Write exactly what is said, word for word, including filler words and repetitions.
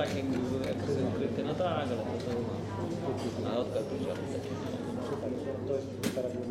tracking jak skryty, no tak, ale to, to na odkaz to trzeba. To jest